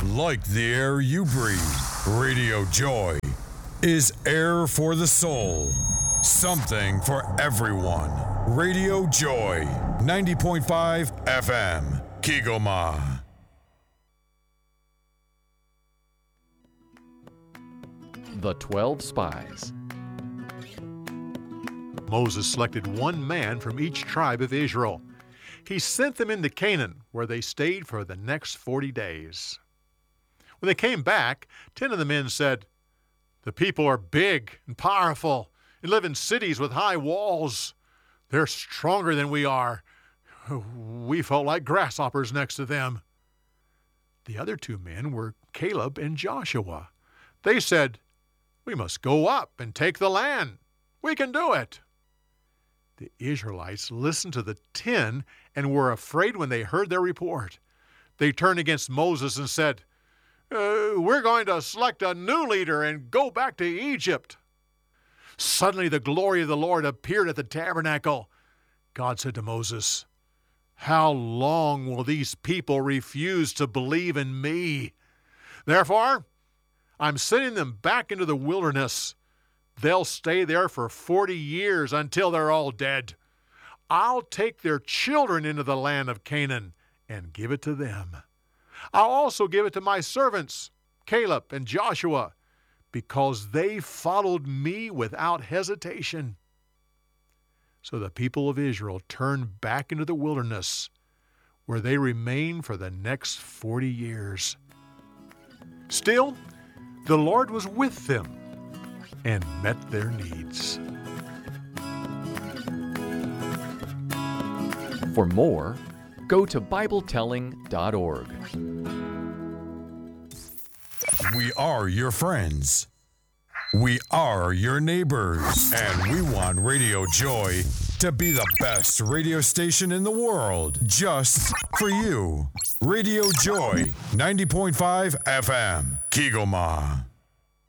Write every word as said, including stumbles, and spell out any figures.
Like the air you breathe, Radio Joy is air for the soul. Something for everyone. Radio Joy, ninety point five F M, Kigoma. The Twelve Spies. Moses selected one man from each tribe of Israel. He sent them into Canaan, where they stayed for the next forty days. When they came back, ten of the men said, "The people are big and powerful and live in cities with high walls. They're stronger than we are. We felt like grasshoppers next to them." The other two men were Caleb and Joshua. They said, "We must go up and take the land. We can do it." The Israelites listened to the ten and were afraid when they heard their report. They turned against Moses and said, uh, "We're going to select a new leader and go back to Egypt." Suddenly the glory of the Lord appeared at the tabernacle. God said to Moses, "How long will these people refuse to believe in me? Therefore, I'm sending them back into the wilderness. They'll stay there for forty years until they're all dead. I'll take their children into the land of Canaan and give it to them. I'll also give it to my servants, Caleb and Joshua, because they followed me without hesitation." So the people of Israel turned back into the wilderness, where they remained for the next forty years. Still, the Lord was with them and met their needs. For more, go to Bible telling dot org. We are your friends. We are your neighbors. And we want Radio Joy to be the best radio station in the world, just for you. Radio Joy, ninety point five F M, Kigoma.